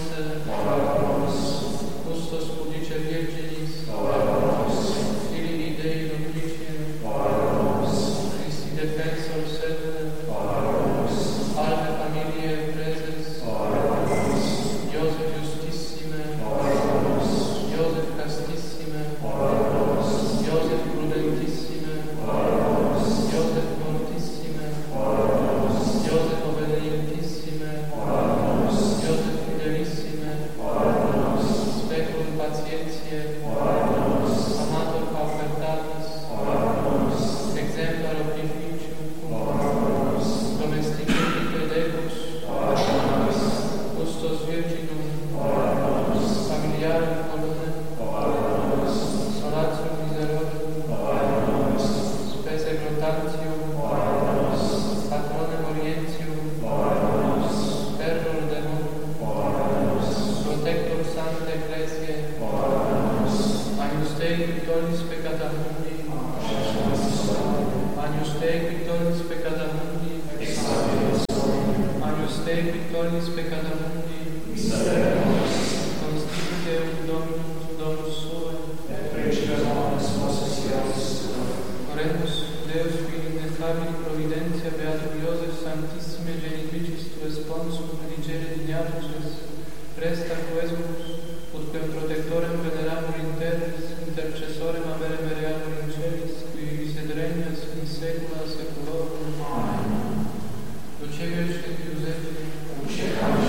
Custos Pudicem Virginis, Filii Dei Omnicie, Christi Defensor Sedem, Alme Familiae Preses, Iosef Justissime, Iosef Castissime, Iosef Prudentissime, Iosef Mortissime, Iosef Obedientissime, Iosef Fidelissime, Specul Patientiae, Amator Paupertatis, Exemplar Oblificium, Domesticate Decus, Custos Virginum, Familiarum Colonem, Solatium Miserorum, Spes Grotantium, Patronem Orientium, Terror Demonum, Protector Sanctae Ecclesiae, Agnus Dei Victoris Peccata Mundi, Agnus Dei Victoris Peccata Mundi, Agnus Dei Victoris Peccata Mundi, Constitute Dominum Domus Suae, Oremus Deus qui ineffabili providentia Beatum Iosef Sanctissime Genitricis Tue Sponsum redigere dignatus presta quesumus, ut quem protectorem veneramur in terris, intercessorem averem reamur in celis, qui vivis et regnas in saecula saeculorum. Amen. Ducevi et Giuseppe,